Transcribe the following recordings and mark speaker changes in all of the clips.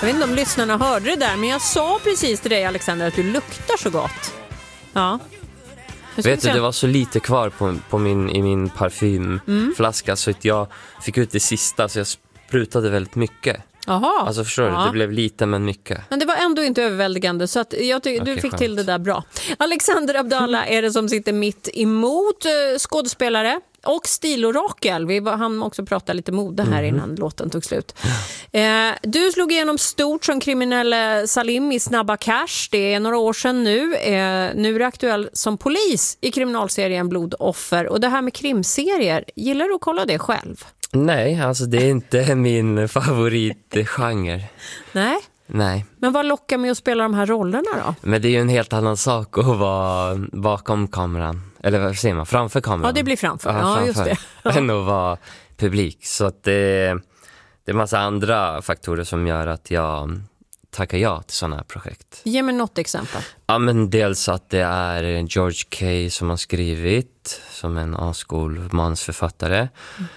Speaker 1: vet inte om lyssnarna hörde det där, men jag sa precis till dig, Alexander, att du luktar så gott. Ja.
Speaker 2: Vet du, det var så lite kvar i min parfymflaska så att jag fick ut det sista, så jag sprutade väldigt mycket.
Speaker 1: Aha.
Speaker 2: Alltså förstår du, det blev lite men mycket.
Speaker 1: Men det var ändå inte överväldigande, så att du fick
Speaker 2: skönt.
Speaker 1: till det där bra. Alexander Abdallah är det som sitter mitt emot, skådespelare och stilorakel. Vi hann också prata lite mode här innan låten tog slut. Du slog igenom stort som kriminell Salim i Snabba Cash. Det är några år sedan nu. Nu är du aktuell som polis i kriminalserien Blodoffer. Och det här med krimserier, gillar du att kolla det själv?
Speaker 2: Nej, alltså det är inte min favoritgenre. Nej.
Speaker 1: Men vad lockar med att spela de här rollerna då?
Speaker 2: Men det är ju en helt annan sak att vara bakom kameran. Eller vad säger man? Framför kameran.
Speaker 1: Ja, det blir framför. Ja, just det.
Speaker 2: Än att vara publik. Så att det är massa andra faktorer som gör att jag tackar ja till sådana här projekt.
Speaker 1: Ge mig något exempel.
Speaker 2: Ja, men dels att det är George Kay som har skrivit, som en A-skolmansförfattare.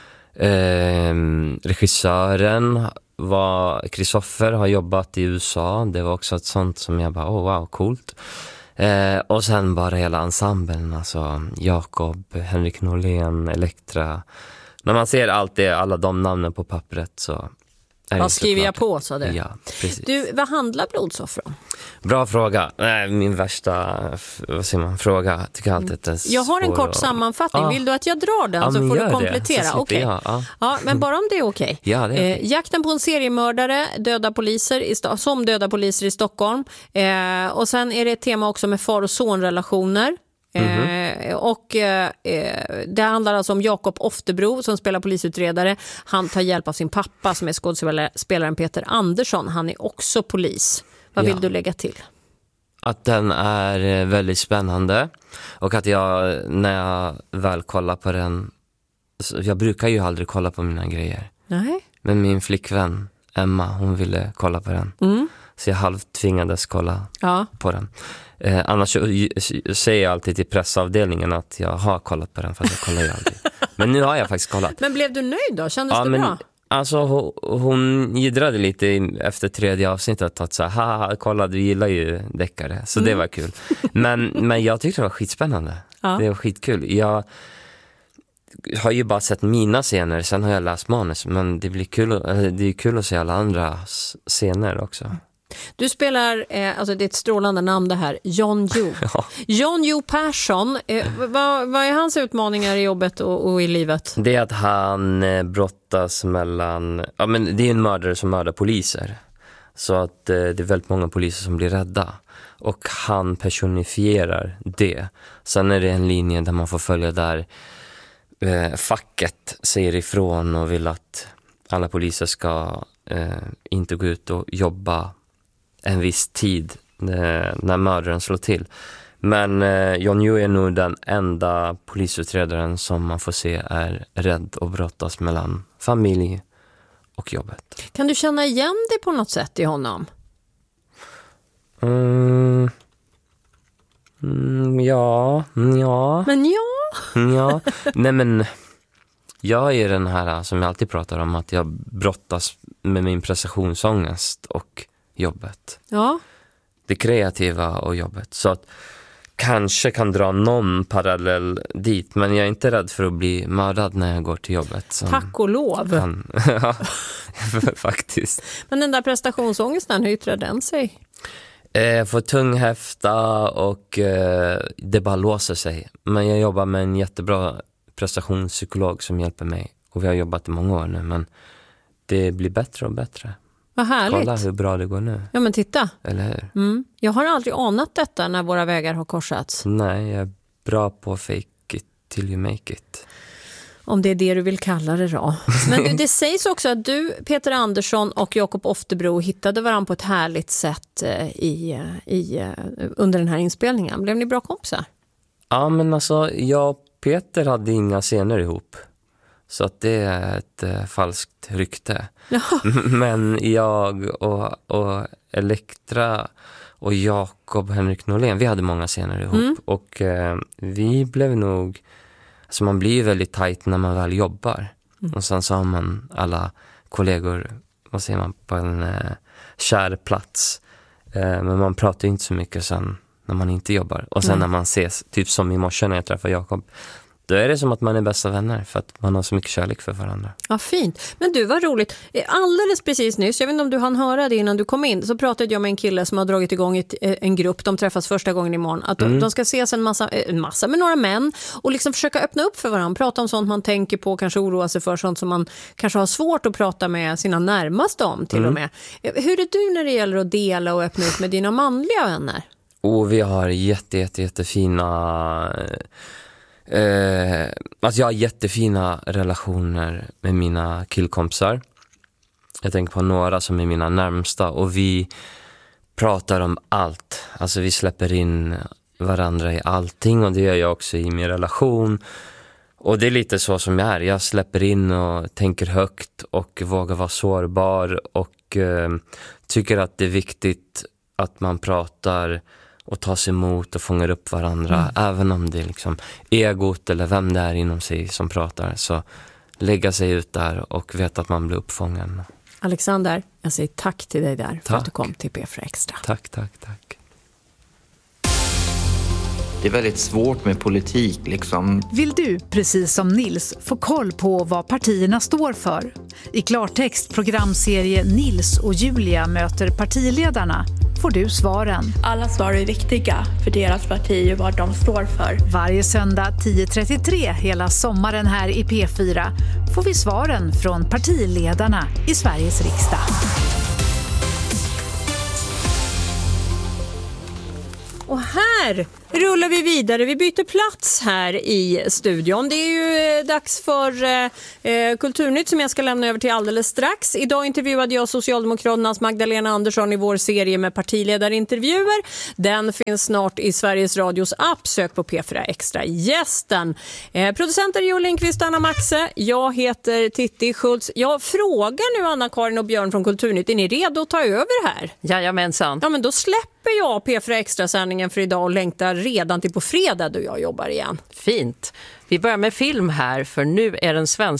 Speaker 2: Regissören var Kristoffer, har jobbat i USA. Det var också ett sånt som jag bara, wow, coolt. Och sen bara hela ensemblen, alltså Jakob, Henrik Norlén, Elektra. När man ser alla de namnen på pappret så
Speaker 1: vad skriver jag på, sa du?
Speaker 2: Ja, precis.
Speaker 1: Du, vad handlar Blodoffer om?
Speaker 2: Bra fråga. Min värsta fråga. Tycker alltid
Speaker 1: jag har en kort sammanfattning. Vill du att jag drar den så får du komplettera?
Speaker 2: Okej.
Speaker 1: Ja, men bara om det är okej.
Speaker 2: Ja, det är okej.
Speaker 1: Jakten på en seriemördare, döda poliser i Stockholm. Och sen är det ett tema också med far- och sonrelationer. Och det handlar alltså om Jakob Oftebro som spelar polisutredare. Han tar hjälp av sin pappa som är skådespelaren Peter Andersson. Han är också polis. Vad vill du lägga till?
Speaker 2: Att den är väldigt spännande. Och att när jag väl kollar på den, jag brukar ju aldrig kolla på mina grejer.
Speaker 1: Nej.
Speaker 2: Men min flickvän Emma, hon ville kolla på den. Så jag halvtvingades kolla på den. Annars säger jag alltid till pressavdelningen att jag har kollat på den, för att jag kollar ju aldrig. Men nu har jag faktiskt kollat.
Speaker 1: Men blev du nöjd då? Kändes det bra?
Speaker 2: Alltså hon giddrade lite efter 3:e avsnittet att säga, haha, kolla, du gillar ju deckare. Så det var kul. Men jag tyckte det var skitspännande. Det var skitkul. Jag har ju bara sett mina scener, sen har jag läst manus. Men det är kul att se alla andra scener också.
Speaker 1: Du spelar, alltså det är ett strålande namn det här, Jon Jo. Jon Jo Persson, vad är hans utmaningar i jobbet och i livet?
Speaker 2: Det är att han brottas mellan, men det är en mördare som mördar poliser. Så att det är väldigt många poliser som blir rädda. Och han personifierar det. Sen är det en linje där man får följa där facket säger ifrån och vill att alla poliser ska inte gå ut och jobba en viss tid när mördaren slår till. Men Jon Jo är nog den enda polisutredaren som man får se är rädd och brottas mellan familj och jobbet.
Speaker 1: Kan du känna igen dig på något sätt i honom?
Speaker 2: Ja.
Speaker 1: Men
Speaker 2: Ja, nej men jag är den här som jag alltid pratar om, att jag brottas med min prestationsångest och jobbet.
Speaker 1: Ja.
Speaker 2: Det kreativa och jobbet. Så att kanske kan dra någon parallell dit, men jag är inte rädd för att bli mördad när jag går till jobbet.
Speaker 1: Tack och lov.
Speaker 2: Ja, faktiskt.
Speaker 1: Men den där prestationsångesten, hur yttrar den sig?
Speaker 2: Jag får tung häfta och det bara låser sig. Men jag jobbar med en jättebra prestationspsykolog som hjälper mig. Och vi har jobbat i många år nu, men det blir bättre och bättre.
Speaker 1: Vad härligt.
Speaker 2: Kolla hur bra det går nu.
Speaker 1: Ja, men titta.
Speaker 2: Eller hur?
Speaker 1: Jag har aldrig anat detta när våra vägar har korsats.
Speaker 2: Nej, jag är bra på fake it till you make it.
Speaker 1: Om det är det du vill kalla det då. Men det sägs också att du, Peter Andersson och Jakob Oftebro hittade varandra på ett härligt sätt under den här inspelningen. Blev ni bra kompisar?
Speaker 2: Ja, men alltså jag och Peter hade inga scener ihop. Så att det är ett falskt rykte.
Speaker 1: Ja.
Speaker 2: Men jag och Elektra och Jakob, Henrik Norlén, vi hade många scener ihop. Och vi blev nog... Alltså man blir ju väldigt tajt när man väl jobbar. Och sen så har man alla kollegor vad säger man, på en kär plats. Men man pratar ju inte så mycket sen när man inte jobbar. Och sen när man ses, typ som i morse när jag träffade Jakob, då är det som att man är bästa vänner för att man har så mycket kärlek för varandra.
Speaker 1: Ja, fint. Men du, var roligt. Alldeles precis nyss, jag vet inte om du hann höra det innan du kom in, så pratade jag med en kille som har dragit igång en grupp. De träffas första gången imorgon. Att de ska ses en massa med några män och liksom försöka öppna upp för varandra. Prata om sånt man tänker på, kanske oroa sig för sånt som man kanske har svårt att prata med sina närmaste om till och med. Hur är du när det gäller att dela och öppna upp med dina manliga vänner?
Speaker 2: Och vi har jättefina... alltså jag har jättefina relationer med mina killkompisar. Jag tänker på några som är mina närmsta och vi pratar om allt. Alltså vi släpper in varandra i allting och det gör jag också i min relation. Och det är lite så som jag är. Jag släpper in och tänker högt och vågar vara sårbar och tycker att det är viktigt att man pratar och ta sig emot och fångar upp varandra. Även om det är liksom egot eller vem det är inom sig som pratar. Så lägga sig ut där och veta att man blir uppfången.
Speaker 1: Alexander, jag säger tack till dig där för att du kom till P4 Extra.
Speaker 2: Tack.
Speaker 3: Det är väldigt svårt med politik liksom.
Speaker 4: Vill du, precis som Nils, få koll på vad partierna står för? I klartext programserie Nils och Julia möter partiledarna får du svaren.
Speaker 5: Alla svar är viktiga för deras parti och vad de står för.
Speaker 4: Varje söndag 10.33 hela sommaren här i P4 får vi svaren från partiledarna i Sveriges riksdag.
Speaker 1: Och här rullar vi vidare. Vi byter plats här i studion. Det är ju dags för Kulturnytt som jag ska lämna över till alldeles strax. Idag intervjuade jag Socialdemokraternas Magdalena Andersson i vår serie med partiledarintervjuer. Den finns snart i Sveriges Radios app. Sök på P4 Extra. Gästen. Producenter Jo Lindqvist, Anna Maxe. Jag heter Titti Schultz. Jag frågar nu Anna-Karin och Björn från Kulturnytt. Är ni redo att ta över här?
Speaker 6: Jajamensan.
Speaker 1: Ja, men då släpper jag P4 Extra-sändningen för idag och längtar redan till på fredag då jag jobbar igen.
Speaker 6: Fint. Vi börjar med film här för nu är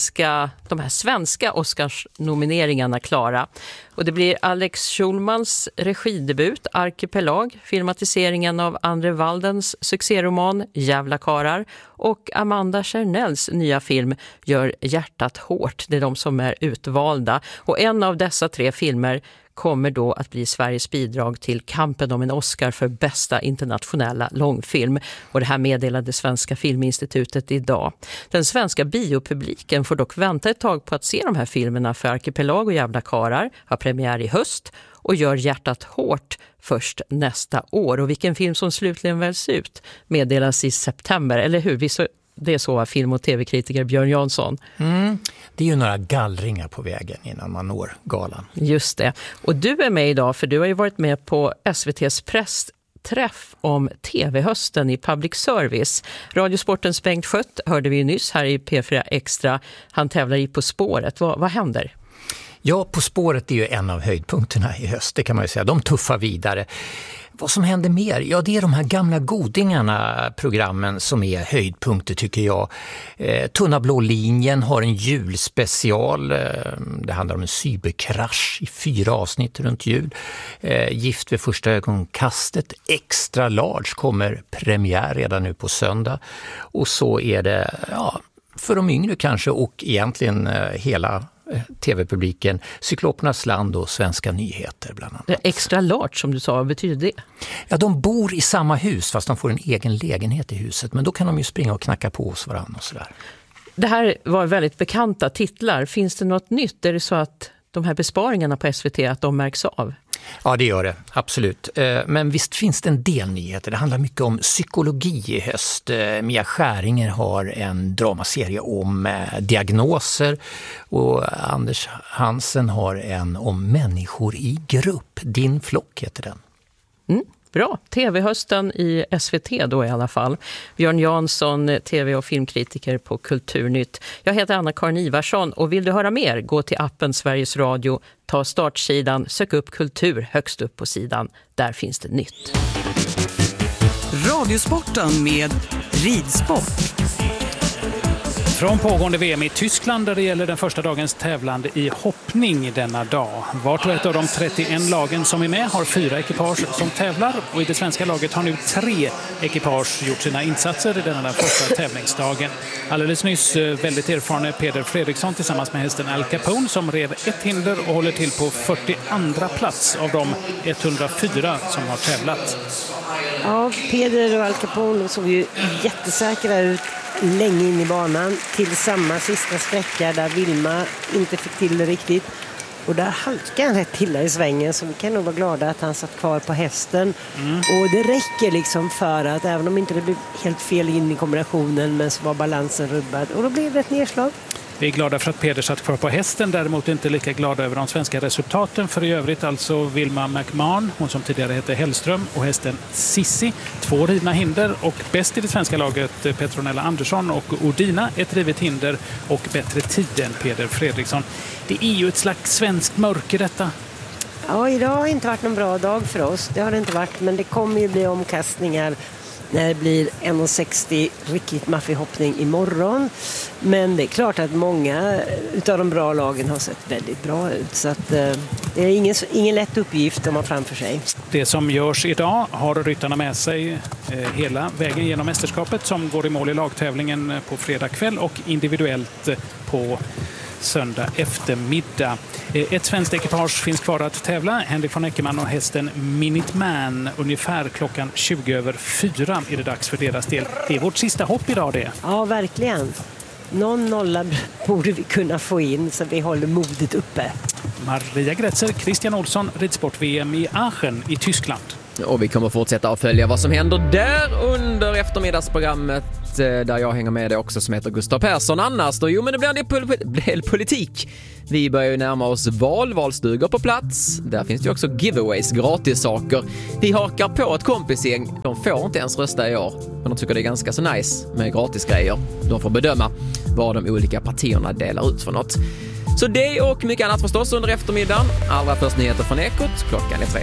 Speaker 6: de här svenska Oscars-nomineringarna klara. Och det blir Alex Schulmans regidebut Arkipelag, filmatiseringen av Andre Waldens succéroman Jävla karar och Amanda Chernells nya film Gör hjärtat hårt. Det är de som är utvalda och en av dessa 3 filmer kommer då att bli Sveriges bidrag till kampen om en Oscar för bästa internationella långfilm. Och det här meddelade Svenska Filminstitutet idag. Den svenska biopubliken får dock vänta ett tag på att se de här filmerna för Arkipelag och Jävla karar har premiär i höst och Gör hjärtat hårt först nästa år. Och vilken film som slutligen väljs ut meddelas i september, eller hur? Det är så film- och tv-kritiker Björn Jansson.
Speaker 7: Det är ju några gallringar på vägen innan man når galan.
Speaker 6: Just det. Och du är med idag för du har ju varit med på SVT:s pressträff om tv-hösten i public service. Radiosportens Bengt Schött hörde vi ju nyss här i P4 Extra. Han tävlar i På spåret. Vad händer?
Speaker 7: Ja, På spåret är ju en av höjdpunkterna i höst, det kan man ju säga. De tuffar vidare. Vad som händer mer? Ja, det är de här gamla godingarna, programmen som är höjdpunkter tycker jag. Tunna blå linjen har en julspecial. Det handlar om en cyberkrasch i 4 avsnitt runt jul. Gift vid första ögonkastet. Extra large kommer premiär redan nu på söndag. Och så är det för de yngre kanske och egentligen hela tv-publiken, Cyklopernas land och Svenska nyheter bland annat.
Speaker 6: Extra large som du sa, vad betyder det?
Speaker 7: Ja, de bor i samma hus fast de får en egen lägenhet i huset. Men då kan de ju springa och knacka på hos varandra och sådär.
Speaker 6: Det här var väldigt bekanta titlar. Finns det något nytt? Är det så att de här besparingarna på SVT att de märks av?
Speaker 7: Ja, det gör det. Absolut. Men visst finns det en del nyheter. Det handlar mycket om psykologi i höst. Mia Skäringer har en dramaserie om diagnoser och Anders Hansen har en om människor i grupp. Din flock heter den.
Speaker 6: Bra. TV-hösten i SVT då i alla fall. Björn Jansson, tv- och filmkritiker på Kulturnytt. Jag heter Anna-Karin Ivarsson och vill du höra mer, gå till appen Sveriges Radio, ta startsidan, sök upp kultur högst upp på sidan. Där finns det nytt.
Speaker 8: Radiosporten med ridsport. Från pågående VM i Tyskland där det gäller den första dagens tävlande i hoppning denna dag. Vart och ett av de 31 lagen som är med har 4 ekipage som tävlar och i det svenska laget har nu 3 ekipage gjort sina insatser i denna den första tävlingsdagen. Alldeles nyss väldigt erfarne Peder Fredriksson tillsammans med hästen Al Capone som rev ett hinder och håller till på 42:a plats av de 104 som har tävlat.
Speaker 9: Ja, Peder och Al Capone såg ju jättesäkra ut länge in i banan till samma sista sträcka där Vilma inte fick till det riktigt. Och där halkade han rätt illa i svängen, så vi kan nog vara glada att han satt kvar på hästen. Och det räcker liksom för att även om inte det blev helt fel in i kombinationen men så var balansen rubbad och då blev det ett nedslag.
Speaker 8: Vi är glada för att Peder satt kvar på hästen, däremot inte lika glada över de svenska resultaten. För i övrigt alltså Vilma McMahon, hon som tidigare hette Hellström, och hästen Sissi, 2 rivna hinder. Och bäst i det svenska laget Petronella Andersson och Odina, ett rivet hinder och bättre tid än Peder Fredriksson. Det är ju ett slags svenskt mörker detta.
Speaker 9: Ja, idag har inte varit någon bra dag för oss. Det har det inte varit, men det kommer ju bli omkastningar när det blir 1,60 riktigt maffig hoppning imorgon. Men det är klart att många utav de bra lagen har sett väldigt bra ut. Så att, det är ingen lätt uppgift de har framför sig.
Speaker 8: Det som görs idag har ryttarna med sig hela vägen genom mästerskapet som går i mål i lagtävlingen på fredag kväll och individuellt på söndag eftermiddag. Ett svenskt ekipage finns kvar att tävla. Henrik von Eckermann och hästen Minuteman. Ungefär klockan 4:20 är det dags för deras del. Det är vårt sista hopp idag det.
Speaker 9: Ja, verkligen. Någon nolla borde vi kunna få in så vi håller modet uppe.
Speaker 8: Maria Gretzer, Christian Olsson, ridsport-VM i Aachen i Tyskland.
Speaker 10: Och vi kommer fortsätta att följa vad som händer där under eftermiddagsprogrammet där jag hänger med det också, som heter Gustav Persson. Annars då, jo men det blir en politik. Vi börjar ju närma oss valstugor på plats. Där finns det ju också giveaways, gratis saker. Vi hakar på ett kompisgäng. De får inte ens rösta i år, men de tycker det är ganska så nice med gratis grejer. De får bedöma vad de olika partierna delar ut för något. Så det och mycket annat förstås under eftermiddagen. Allra först nyheter från Ekot, klockan är 3.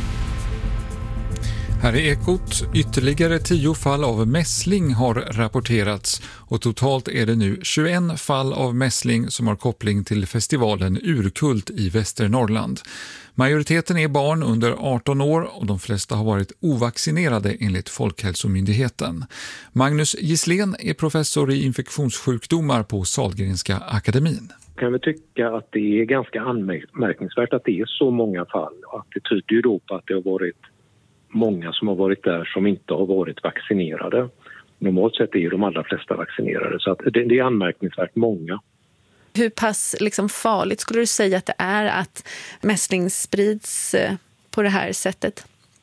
Speaker 11: Här i Ekot, ytterligare 10 fall av mässling har rapporterats och totalt är det nu 21 fall av mässling som har koppling till festivalen Urkult i Västernorrland. Majoriteten är barn under 18 år och de flesta har varit ovaccinerade enligt Folkhälsomyndigheten. Magnus Gisslén är professor i infektionssjukdomar på Sahlgrenska akademin.
Speaker 12: Jag kan väl tycka att det är ganska anmärkningsvärt att det är så många fall. Att det tyder ju då på att det har varit många som har varit där som inte har varit vaccinerade. Normalt sett är ju de allra flesta vaccinerade, så att det är anmärkningsvärt många.
Speaker 13: Hur pass farligt skulle du säga att det är att mässling sprids på det här sättet?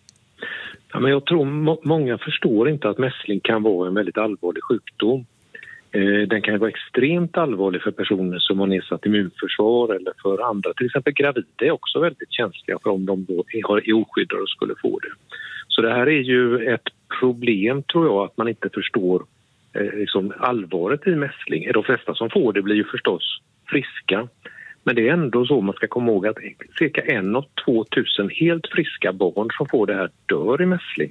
Speaker 12: Ja, men jag tror många förstår inte att mässling kan vara en väldigt allvarlig sjukdom. Den kan vara extremt allvarlig för personer som har nedsatt immunförsvar eller för andra. Till exempel gravida är också väldigt känsliga för om de då är oskyddade och skulle få det. Så det här är ju ett problem, tror jag, att man inte förstår allvaret i mässling. De flesta som får det blir ju förstås friska. Men det är ändå så man ska komma ihåg att cirka 1 av 2 000 helt friska barn som får det här dör i mässling.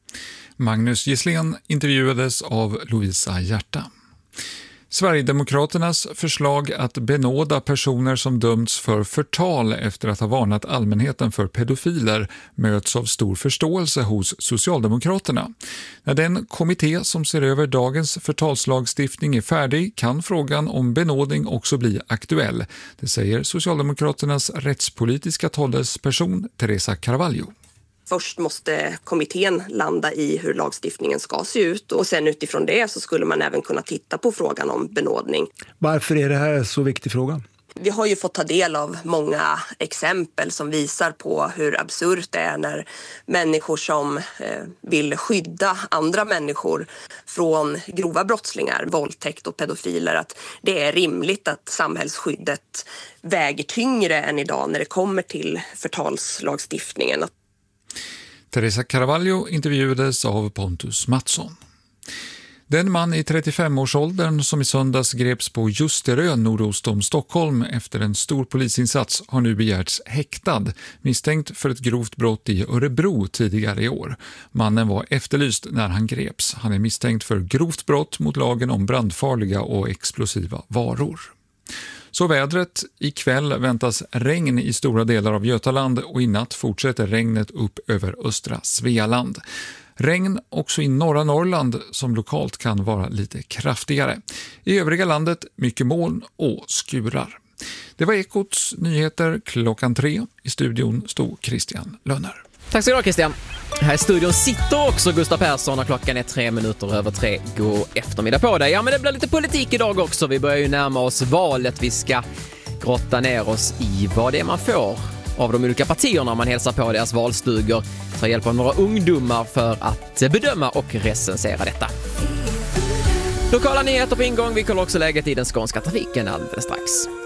Speaker 11: Magnus Gisslén intervjuades av Louisa Hjärta. Sverigedemokraternas förslag att benåda personer som dömts för förtal efter att ha varnat allmänheten för pedofiler möts av stor förståelse hos Socialdemokraterna. När den kommitté som ser över dagens förtalslagstiftning är färdig kan frågan om benådning också bli aktuell. Det säger Socialdemokraternas rättspolitiska talesperson Teresa Carvalho.
Speaker 14: Först måste kommittén landa i hur lagstiftningen ska se ut och sen utifrån det så skulle man även kunna titta på frågan om benådning.
Speaker 15: Varför är det här så viktig fråga?
Speaker 14: Vi har ju fått ta del av många exempel som visar på hur absurt det är när människor som vill skydda andra människor från grova brottslingar, våldtäkt och pedofiler, att det är rimligt att samhällsskyddet väger tyngre än idag när det kommer till förtalslagstiftningen.
Speaker 11: Teresa Carvalho intervjuades av Pontus Mattsson. Den man i 35-årsåldern som i söndags greps på Ljusterö nordost om Stockholm efter en stor polisinsats har nu begärts häktad, misstänkt för ett grovt brott i Örebro tidigare i år. Mannen var efterlyst när han greps. Han är misstänkt för grovt brott mot lagen om brandfarliga och explosiva varor. Så vädret. Ikväll väntas regn i stora delar av Götaland och i natt fortsätter regnet upp över östra Svealand. Regn också i norra Norrland som lokalt kan vara lite kraftigare. I övriga landet mycket moln och skurar. Det var Ekots nyheter 3:00. I studion stod Christian Lönner.
Speaker 10: Tack så du ha, Christian. Här i studion sitter också Gustav Persson och klockan är 3:03. God eftermiddag på dig. Ja, men det blir lite politik idag också. Vi börjar ju närma oss valet. Vi ska grotta ner oss i vad det är man får av de olika partierna om man hälsar på deras valstugor. Ta hjälp av några ungdomar för att bedöma och recensera detta. Lokala nyheter på ingång. Vi kollar också läget i den skånska trafiken alldeles strax.